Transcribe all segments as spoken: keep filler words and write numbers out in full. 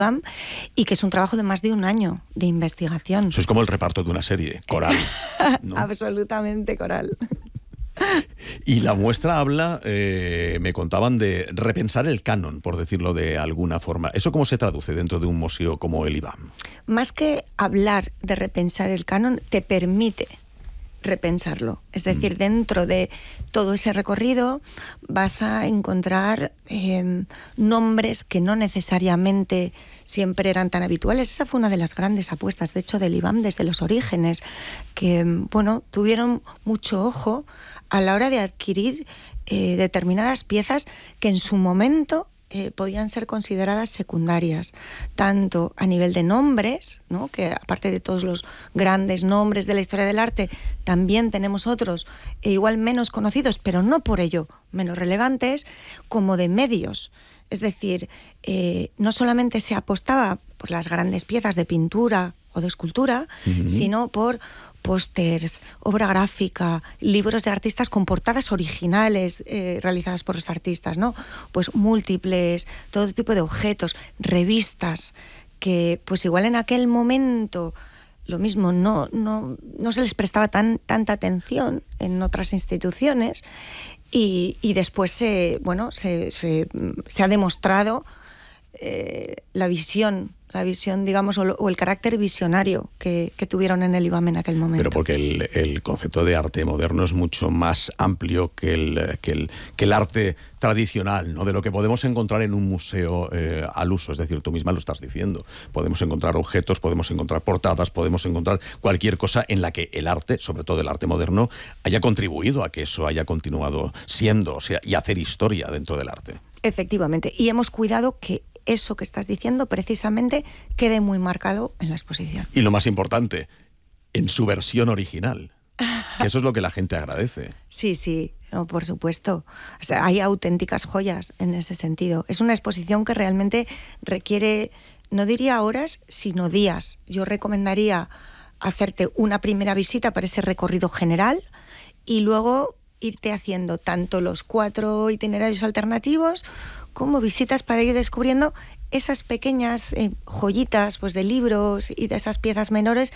IBAM, y que es un trabajo de más de un año de investigación. Eso es como el reparto de una serie, coral, ¿no? Absolutamente coral. Y la muestra habla, eh, me contaban, de repensar el canon, por decirlo de alguna forma. ¿Eso cómo se traduce dentro de un museo como el IBAM? Más que hablar de repensar el canon, te permite repensarlo. Es decir, mm. dentro de todo ese recorrido vas a encontrar eh, nombres que no necesariamente siempre eran tan habituales. Esa fue una de las grandes apuestas, de hecho, del IBAM desde los orígenes, que, bueno, tuvieron mucho ojo a la hora de adquirir eh, determinadas piezas que en su momento eh, podían ser consideradas secundarias, tanto a nivel de nombres, ¿no? Que aparte de todos los grandes nombres de la historia del arte, también tenemos otros e igual menos conocidos, pero no por ello menos relevantes, como de medios. Es decir, eh, no solamente se apostaba por las grandes piezas de pintura o de escultura, uh-huh. sino por pósters, obra gráfica, libros de artistas con portadas originales eh, realizadas por los artistas, ¿no? Pues múltiples, todo tipo de objetos, revistas, que pues igual en aquel momento lo mismo, no, no, no se les prestaba tan, tanta atención en otras instituciones, y, y después se, bueno, se, se, se ha demostrado eh, la visión la visión, digamos, o, o el carácter visionario que, que tuvieron en el IBAM en aquel momento. Pero porque el, el concepto de arte moderno es mucho más amplio que el, que el, que el arte tradicional, ¿no? De lo que podemos encontrar en un museo eh, al uso. Es decir, tú misma lo estás diciendo. Podemos encontrar objetos, podemos encontrar portadas, podemos encontrar cualquier cosa en la que el arte, sobre todo el arte moderno, haya contribuido a que eso haya continuado siendo, o sea, y hacer historia dentro del arte. Efectivamente. Y hemos cuidado que eso que estás diciendo precisamente quede muy marcado en la exposición. Y lo más importante, en su versión original, que eso es lo que la gente agradece. Sí, sí, no, por supuesto. O sea, hay auténticas joyas en ese sentido. Es una exposición que realmente requiere, no diría horas, sino días. Yo recomendaría hacerte una primera visita para ese recorrido general y luego irte haciendo tanto los cuatro itinerarios alternativos como visitas para ir descubriendo esas pequeñas eh, joyitas pues, de libros y de esas piezas menores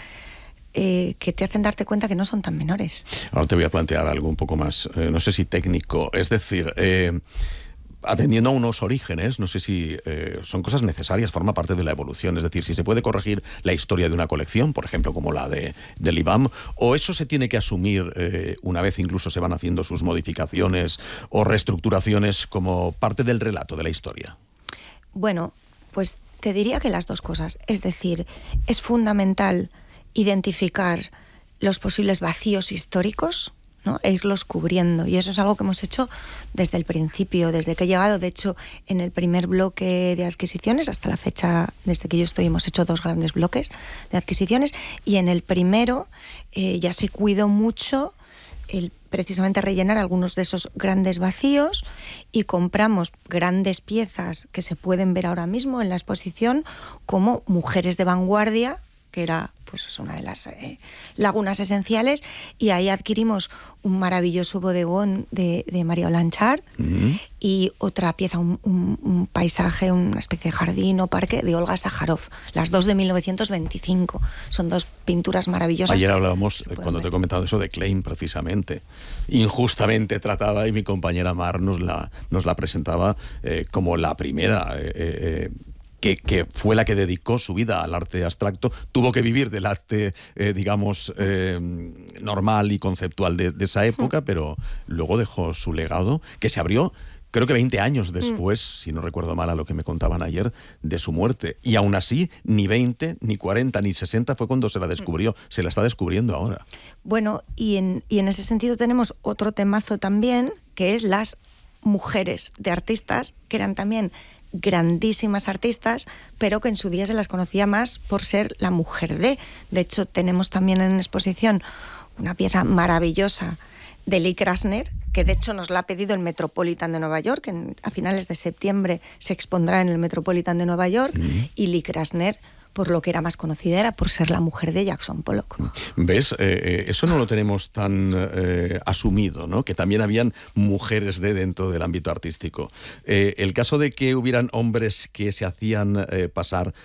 eh, que te hacen darte cuenta que no son tan menores. Ahora te voy a plantear algo un poco más, eh, no sé si técnico, es decir, eh, atendiendo a unos orígenes, no sé si eh, son cosas necesarias, forma parte de la evolución, es decir, si se puede corregir la historia de una colección, por ejemplo, como la de del IBAM, o eso se tiene que asumir eh, una vez incluso se van haciendo sus modificaciones o reestructuraciones como parte del relato de la historia. Bueno, pues te diría que las dos cosas, es decir, es fundamental identificar los posibles vacíos históricos, ¿no? E irlos cubriendo, y eso es algo que hemos hecho desde el principio, desde que he llegado. De hecho, en el primer bloque de adquisiciones, hasta la fecha, desde que yo estoy, hemos hecho dos grandes bloques de adquisiciones, y en el primero eh, ya se cuidó mucho el precisamente rellenar algunos de esos grandes vacíos, y compramos grandes piezas que se pueden ver ahora mismo en la exposición, como Mujeres de Vanguardia, que era pues una de las eh, lagunas esenciales, y ahí adquirimos un maravilloso bodegón de, de María Blanchard, uh-huh. y otra pieza, un, un, un paisaje, una especie de jardín o parque de Olga Sájarov, las dos de mil novecientos veinticinco. Son dos pinturas maravillosas. Ayer hablábamos, cuando te he comentado eso, de Klein, precisamente, injustamente tratada, y mi compañera Mar nos la, nos la presentaba eh, como la primera eh, eh, Que, que fue la que dedicó su vida al arte abstracto, tuvo que vivir del arte, eh, digamos, eh, normal y conceptual de, de esa época, pero luego dejó su legado, que se abrió, creo que veinte años después, mm. si no recuerdo mal a lo que me contaban ayer, de su muerte. Y aún así, ni veinte, ni cuarenta, ni sesenta fue cuando se la descubrió, mm. se la está descubriendo ahora. Bueno, y en, y en ese sentido tenemos otro temazo también, que es las mujeres de artistas, que eran también grandísimas artistas, pero que en su día se las conocía más por ser la mujer de. De hecho, tenemos también en exposición una pieza maravillosa de Lee Krasner, que de hecho nos la ha pedido el Metropolitan de Nueva York, que en, a finales de septiembre se expondrá en el Metropolitan de Nueva York, mm. y Lee Krasner por lo que era más conocida era por ser la mujer de Jackson Pollock. ¿Ves? Eh, eh, eso no lo tenemos tan eh, asumido, ¿no? Que también habían mujeres de dentro del ámbito artístico. Eh, el caso de que hubieran hombres que se hacían eh, pasar